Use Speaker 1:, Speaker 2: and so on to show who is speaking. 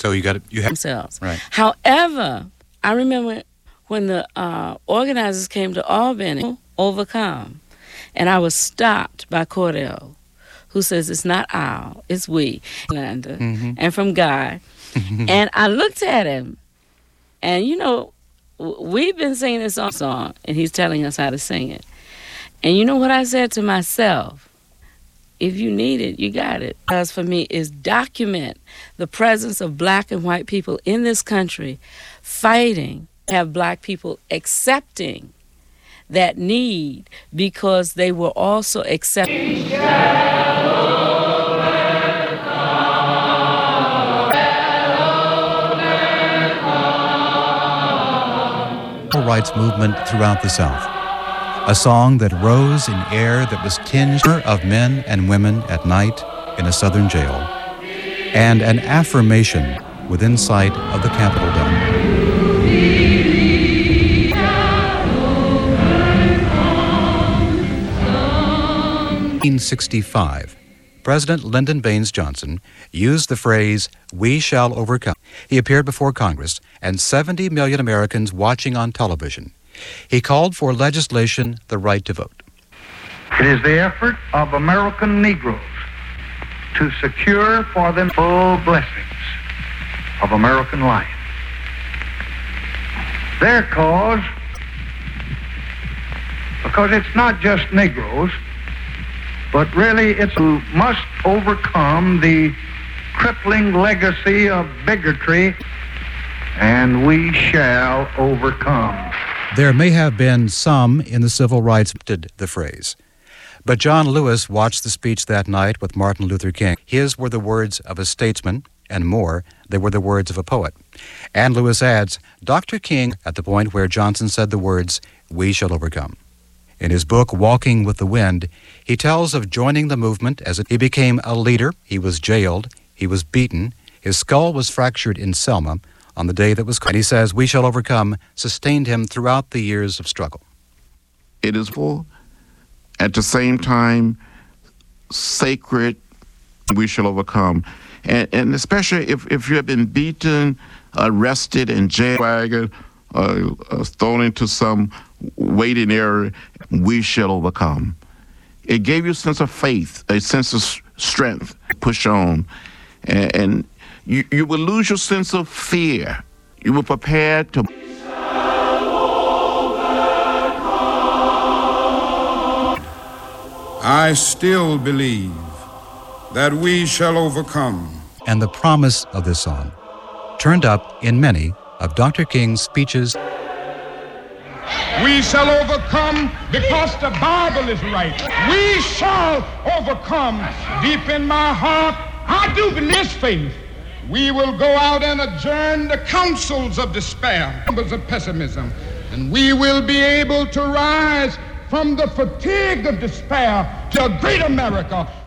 Speaker 1: So you have
Speaker 2: themselves.
Speaker 1: Right.
Speaker 2: However, I remember when the organizers came to Albany, overcome, and I was stopped by Cordell, who says it's not our, it's we, and from Guy. And I looked at him, and we've been singing this song, and he's telling us how to sing it. And you know what I said to myself? If you need it, you got it. Because for me is document the presence of black and white people in this country fighting, have black people accepting that need because they were also accepting.
Speaker 1: Civil rights movement throughout the South. A song that rose in air that was tinged of men and women at night in a Southern jail, and an affirmation within sight of the Capitol dome. 1965, President Lyndon Baines Johnson used the phrase, "We shall overcome." He appeared before Congress and 70 million Americans watching on television. He called for legislation, the right to vote.
Speaker 3: It is the effort of American Negroes to secure for them full blessings of American life. Their cause, because it's not just Negroes, but really it's who must overcome the crippling legacy of bigotry, and we shall overcome.
Speaker 1: There may have been some in the civil rights did the phrase. But John Lewis watched the speech that night with Martin Luther King. His were the words of a statesman, and more, they were the words of a poet. And Lewis adds, Dr. King, at the point where Johnson said the words, "We shall overcome." In his book, Walking with the Wind, he tells of joining the movement as he became a leader. He was jailed. He was beaten. His skull was fractured in Selma on the day that was... And he says, "We shall overcome," sustained him throughout the years of struggle.
Speaker 4: It is full, at the same time, sacred. We shall overcome. And especially if you have been beaten, arrested, and jailed, thrown into some waiting area, we shall overcome. It gave you a sense of faith, a sense of strength, push on. And you will lose your sense of fear. You were prepared to...
Speaker 5: I still believe that we shall overcome.
Speaker 1: And the promise of this song turned up in many of Dr. King's speeches.
Speaker 5: We shall overcome because the Bible is right. We shall overcome. Deep in my heart, I do believe this faith. We will go out and adjourn the councils of despair, numbers of pessimism, and we will be able to rise from the fatigue of despair to a great America.